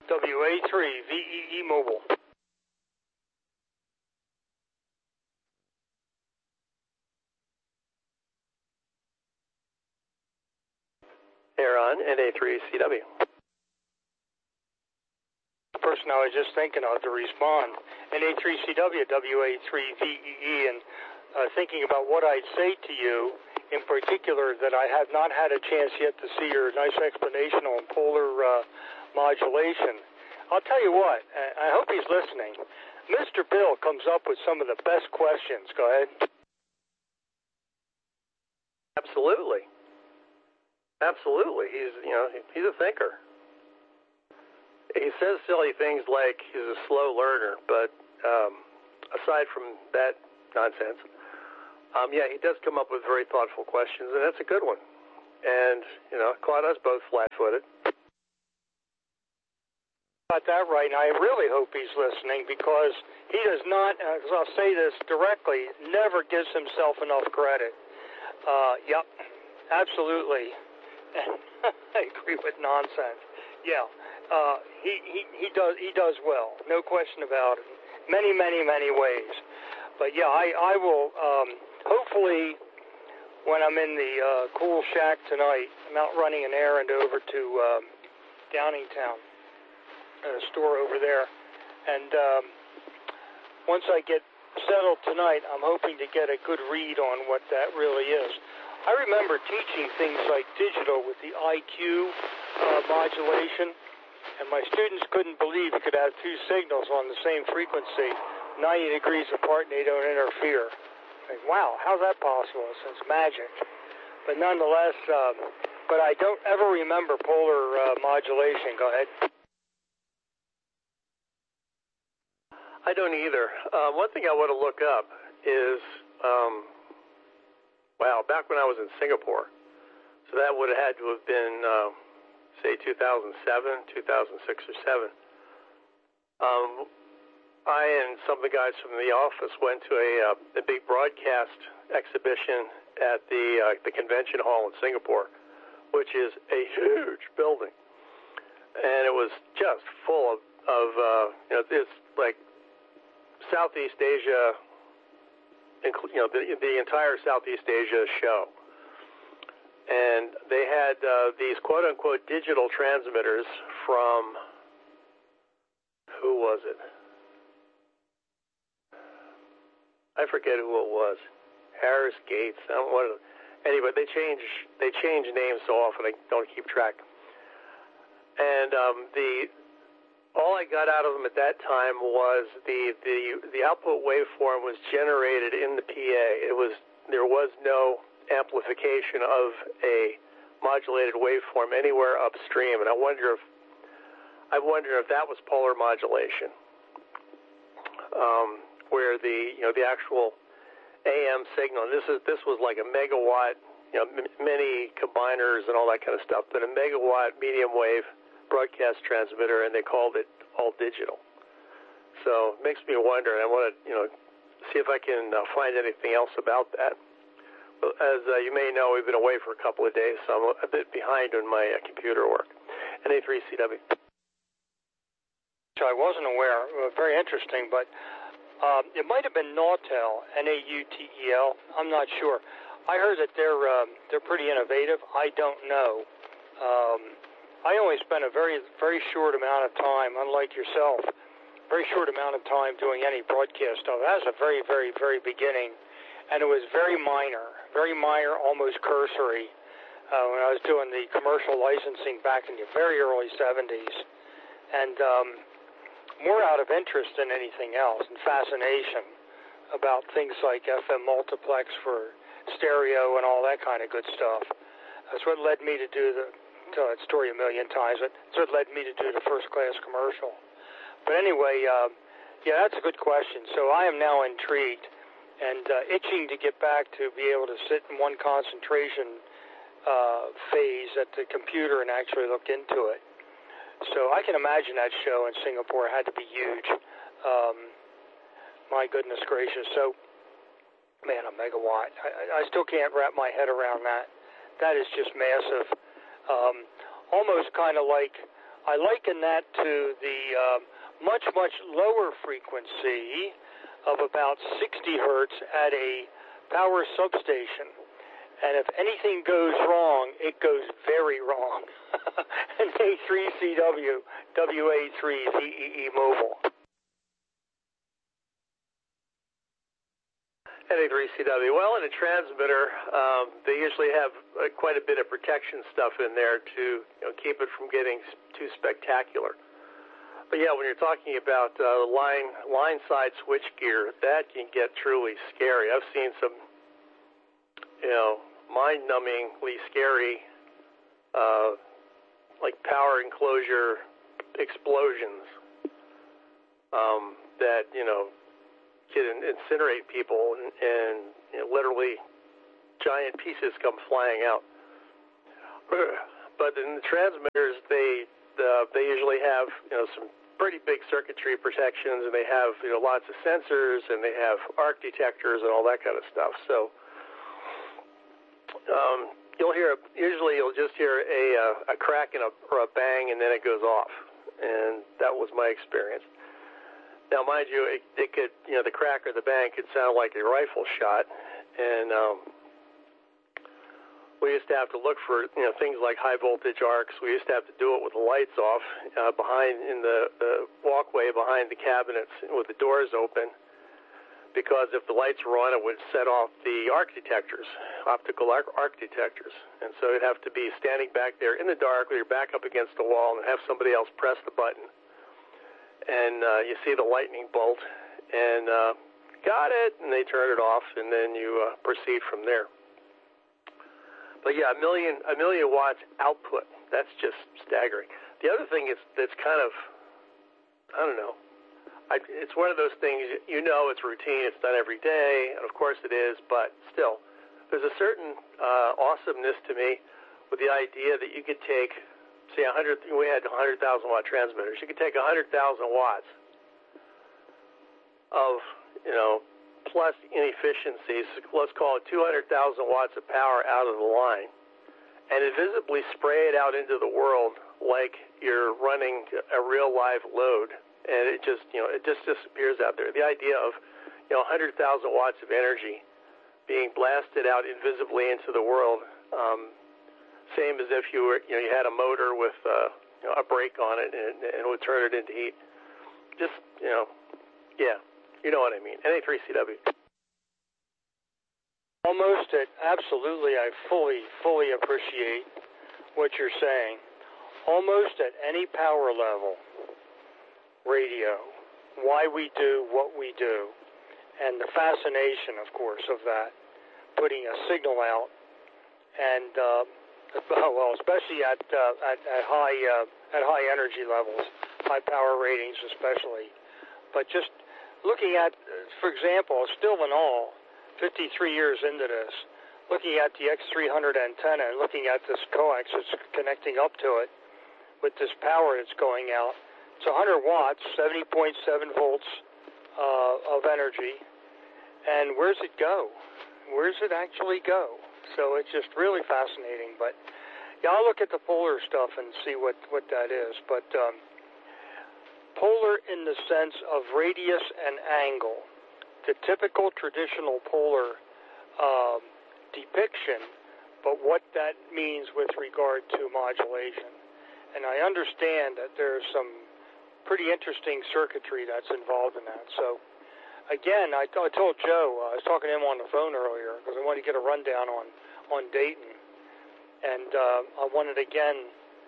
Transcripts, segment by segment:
WA3 VEE Mobile. Air on NA3CW. The person I was just thinking of to respond. NA3CW, WA3VEE, and thinking about what I'd say to you, in particular, that I have not had a chance yet to see your nice explanation on polar modulation. I'll tell you what, I hope he's listening. Mr. Bill comes up with some of the best questions. Go ahead. Absolutely. Absolutely. He's a thinker. He says silly things like he's a slow learner, but aside from that nonsense, he does come up with very thoughtful questions, and that's a good one. And, caught us both flat-footed. Got that right, and I really hope he's listening, because he does not, because I'll say this directly, never gives himself enough credit. Yep, absolutely. I agree with nonsense. Yeah, he does well, no question about it. Many ways. But yeah, I will hopefully, when I'm in the cool shack tonight, I'm out running an errand over to Downingtown, a store over there, and once I get settled tonight, I'm hoping to get a good read on what that really is. I remember teaching things like digital with the IQ modulation, and my students couldn't believe you could have two signals on the same frequency, 90 degrees apart, and they don't interfere. Like, wow, how's that possible? It's magic. But nonetheless, but I don't ever remember polar modulation. Go ahead. I don't either. One thing I want to look up is, back when I was in Singapore, so that would have had to have been, say, 2007, 2006 or 7. I and some of the guys from the office went to a big broadcast exhibition at the convention hall in Singapore, which is a huge building, and it was just full of it's like Southeast Asia, the entire Southeast Asia show. And they had these quote-unquote digital transmitters from, who was it? I forget who it was. Harris Gates. Anyway, they change names so often I don't keep track. And all I got out of them at that time was the output waveform was generated in the PA. There was no amplification of a modulated waveform anywhere upstream, and I wonder if that was polar modulation, where the actual AM signal. This was like a megawatt, many combiners and all that kind of stuff, but a megawatt medium wave broadcast transmitter, and they called it all digital. So it makes me wonder, and I want to see if I can find anything else about that. But as you may know, we've been away for a couple of days, so I'm a bit behind on my computer work. NA3CW. I wasn't aware. Very interesting, but it might have been Nautel, Nautel. I'm not sure. I heard that they're pretty innovative. I don't know. I only spent a very short amount of time, unlike yourself, very short amount of time doing any broadcast stuff. That was a very beginning, and it was very minor, almost cursory, when I was doing the commercial licensing back in the very early 70s, and more out of interest than anything else, and fascination about things like FM multiplex for stereo and all that kind of good stuff. That's what led me to tell that story a million times, but that's what led me to do the first-class commercial. But anyway, that's a good question. So I am now intrigued and itching to get back to be able to sit in one concentration phase at the computer and actually look into it. So I can imagine that show in Singapore had to be huge. My goodness gracious. So, man, a megawatt. I still can't wrap my head around that. That is just massive. Almost kind of like I liken that to the much, much lower frequency of about 60 hertz at a power substation. And if anything goes wrong, it goes very wrong. An A3CW, WA3 ZEE mobile. NA3CW. Well, in a transmitter, they usually have quite a bit of protection stuff in there to keep it from getting too spectacular. But yeah, when you're talking about line side switch gear, that can get truly scary. I've seen some, mind-numbingly scary, like power enclosure explosions that can incinerate people, and literally giant pieces come flying out. But in the transmitters, they usually have some pretty big circuitry protections, and they have lots of sensors, and they have arc detectors and all that kind of stuff. So you'll just hear a crack or a bang, and then it goes off, and that was my experience. Now, mind you, it could, the crack or the bang could sound like a rifle shot, and we used to have to look for, things like high voltage arcs. We used to have to do it with the lights off in the walkway behind the cabinets with the doors open, because if the lights were on, it would set off the arc detectors, optical arc detectors. And so you'd have to be standing back there in the dark with your back up against the wall and have somebody else press the button. And you see the lightning bolt, and got it, and they turn it off, and then you proceed from there. But yeah, a million watts output. That's just staggering. The other thing that's kind of, I don't know. It's one of those things, it's routine, it's done every day, and of course it is, but still, there's a certain awesomeness to me with the idea that you could take, say, we had 100,000 watt transmitters. You could take 100,000 watts of, plus inefficiencies, let's call it 200,000 watts of power out of the line, and invisibly spray it out into the world like you're running a real live load. And it just disappears out there. The idea of, 100,000 watts of energy being blasted out invisibly into the world, same as if you had a motor with, a brake on it and would turn it into heat. Just, yeah, you know what I mean. NA3CW. Almost absolutely, I fully appreciate what you're saying. Almost at any power level, radio, why we do what we do, and the fascination, of course, of that, putting a signal out, and especially at high energy levels, high power ratings especially. But just looking at, for example, still in all, 53 years into this, looking at the X300 antenna and looking at this coax that's connecting up to it with this power that's going out. It's 100 watts, 70.7 volts of energy. And where's it go? Where's it actually go? So it's just really fascinating. But yeah, I'll look at the polar stuff and see what that is. But polar in the sense of radius and angle, the typical traditional polar depiction, but what that means with regard to modulation. And I understand that there's some pretty interesting circuitry that's involved in that. So, again, I told Joe, I was talking to him on the phone earlier because I wanted to get a rundown on Dayton. And I wanted, again,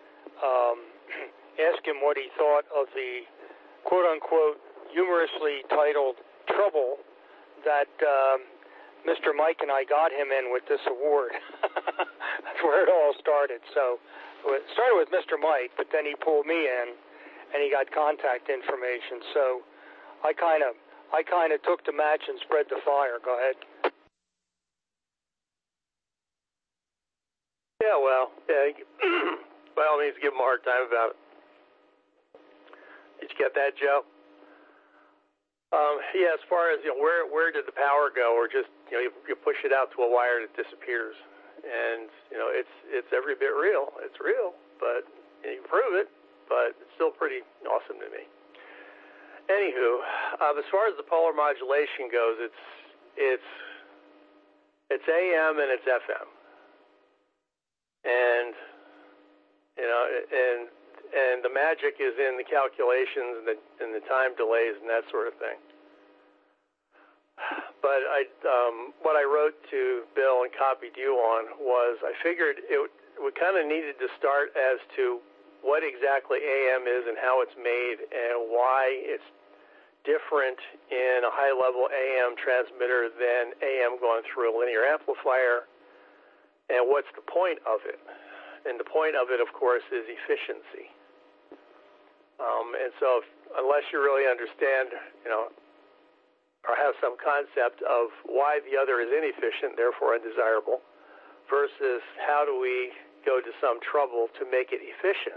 ask him what he thought of the quote-unquote humorously titled Trouble that Mr. Mike and I got him in with this award. That's where it all started. So it started with Mr. Mike, but then he pulled me in, and he got contact information. So I kind of took the match and spread the fire. Go ahead. Yeah, well, by all means, give him a hard time about it. Did you get that, Joe? Yeah, as far as where did the power go, or just you push it out to a wire and it disappears, and it's every bit real. It's real, but you prove it. but it's still pretty awesome to me. Anywho, as far as the polar modulation goes, it's AM and it's FM, and and the magic is in the calculations and the time delays and that sort of thing. But what I wrote to Bill and copied you on was I figured we kind of needed to start as to what exactly AM is and how it's made and why it's different in a high-level AM transmitter than AM going through a linear amplifier, and what's the point of it. And the point of it, of course, is efficiency. And so unless you really understand, or have some concept of why the other is inefficient, therefore undesirable, versus how do we go to some trouble to make it efficient,